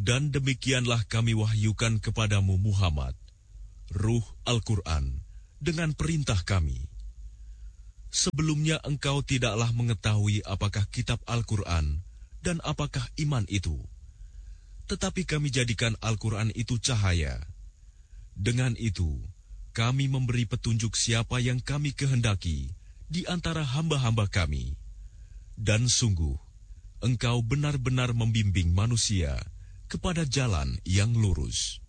Dan demikianlah kami wahyukan kepadamu Muhammad, Ruh Al-Quran, dengan perintah kami. Sebelumnya engkau tidaklah mengetahui apakah kitab Al-Quran dan apakah iman itu. Tetapi kami jadikan Al-Quran itu cahaya. Dengan itu, kami memberi petunjuk siapa yang kami kehendaki di antara hamba-hamba kami. Dan sungguh, engkau benar-benar membimbing manusia kepada jalan yang lurus.